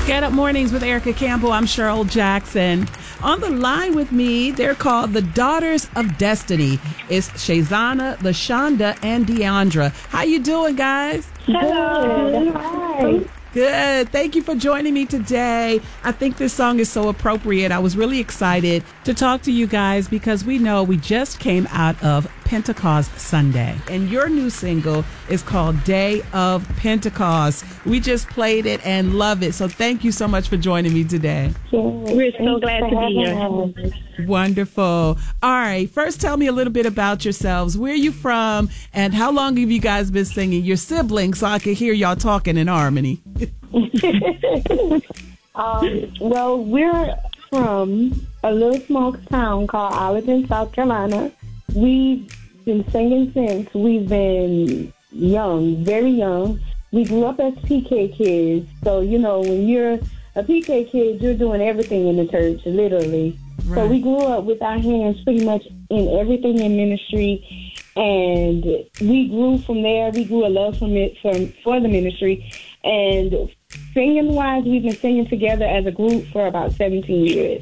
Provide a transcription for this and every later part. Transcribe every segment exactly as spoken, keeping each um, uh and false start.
Get Up Mornings with Erica Campbell. I'm Cheryl Jackson. On the line with me, they're called the Daughters of Destiny. It's Shazana, LaShonda, and Deandra. How you doing, guys? Hello. Hi. Good. Thank you for joining me today. I think this song is so appropriate. I was really excited to talk to you guys because we know we just came out of Pentecost Sunday, and your new single is called Day of Pentecost. We just played it and love it. So thank you so much for joining me today. We're so glad to be here. Wonderful. All right. First, tell me a little bit about yourselves. Where are you from, and how long have you guys been singing? Your siblings, so I can hear y'all talking in harmony. um, well, we're from a little small town called Allerton, South Carolina. We've been singing since we've been young, very young. We grew up as P K kids. So, you know, when you're a P K kid, you're doing everything in the church, literally. Right. So we grew up with our hands pretty much in everything in ministry. And we grew from there. We grew a love from it for, for the ministry. And singing-wise, we've been singing together as a group for about seventeen years.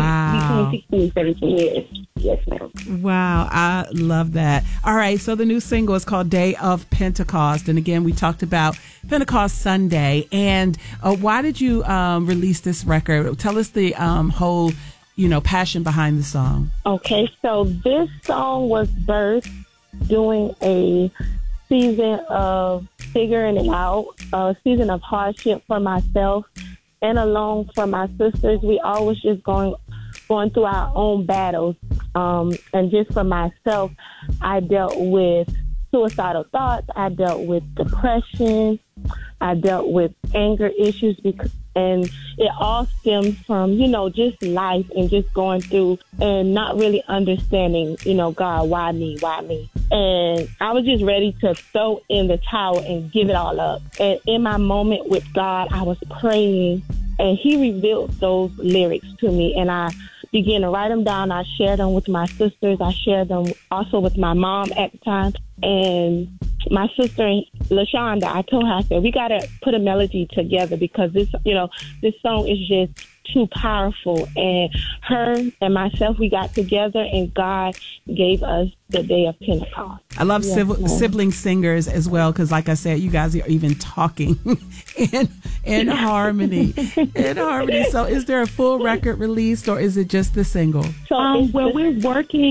Wow. Between sixteen and seventeen years. Yes, ma'am. Wow. I love that. All right. So the new single is called Day of Pentecost. And again, we talked about Pentecost Sunday. And uh, why did you um, release this record? Tell us the um, whole, you know, passion behind the song. Okay. So this song was birthed during a season of figuring it out, a season of hardship for myself and along for my sisters. We always just going going through our own battles. Um, and just for myself, I dealt with suicidal thoughts. I dealt with depression. I dealt with anger issues, because, and it all stems from, you know, just life and just going through and not really understanding, you know, God, why me, why me? And I was just ready to throw in the towel and give it all up. And in my moment with God, I was praying, and He revealed those lyrics to me, and I began to write them down. I shared them with my sisters. I shared them also with my mom at the time. And my sister, LaShonda, I told her, I said, we got to put a melody together because this, you know, this song is just too powerful. And her and myself, we got together, and God gave us the Day of Pentecost. I love yes, sib- sibling singers as well, because like I said, you guys are even talking in, in harmony. In harmony. So is there a full record released, or is it just the single? So um, well, we're working